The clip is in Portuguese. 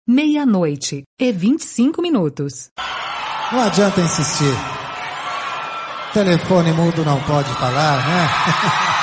meia-noite e 25 minutos. Não adianta insistir. Telefone mudo não pode falar, né?